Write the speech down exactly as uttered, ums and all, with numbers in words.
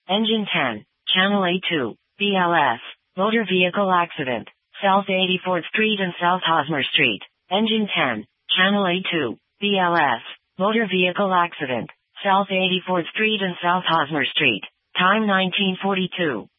Engine ten. Channel A two. B L S. Motor vehicle accident. South eighty-fourth Street and South Hosmer Street. Engine ten. Channel A two. B L S. Motor vehicle accident. South eighty-fourth Street and South Hosmer Street. Time nineteen forty-two.